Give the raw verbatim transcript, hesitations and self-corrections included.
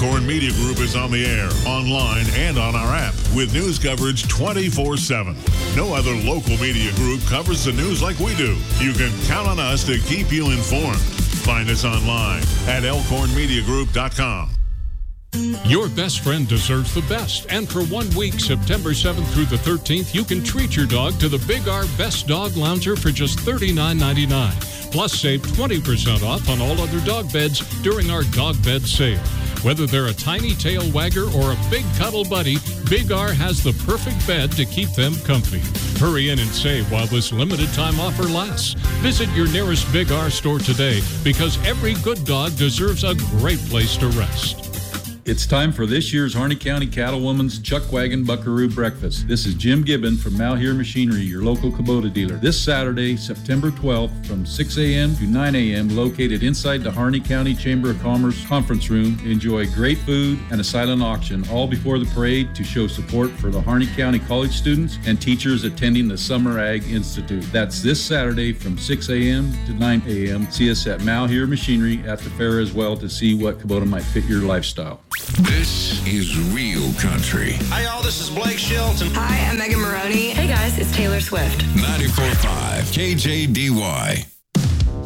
Elkhorn Media Group is on the air, online, and on our app with news coverage twenty-four seven. No other local media group covers the news like we do. You can count on us to keep you informed. Find us online at elkhorn media group dot com. Your best friend deserves the best. And for one week, September seventh through the thirteenth, you can treat your dog to the Big R Best Dog Lounger for just thirty-nine ninety-nine. Plus, save twenty percent off on all other dog beds during our dog bed sale. Whether they're a tiny tail wagger or a big cuddle buddy, Big R has the perfect bed to keep them comfy. Hurry in and save while this limited time offer lasts. Visit your nearest Big R store today because every good dog deserves a great place to rest. It's time for this year's Harney County Cattlewoman's Chuck Wagon Buckaroo Breakfast. This is Jim Gibbon from Malheur Machinery, your local Kubota dealer. This Saturday, September twelfth, from six a.m. to nine a.m., located inside the Harney County Chamber of Commerce conference room. Enjoy great food and a silent auction, all before the parade to show support for the Harney County college students and teachers attending the Summer Ag Institute. That's this Saturday from six a.m. to nine a.m. See us at Malheur Machinery at the fair as well to see what Kubota might fit your lifestyle. This is Real Country. Hi, y'all. This is Blake Shelton. Hi, I'm Megan Maroney. Hey, guys. It's Taylor Swift. ninety-four point five K J D Y.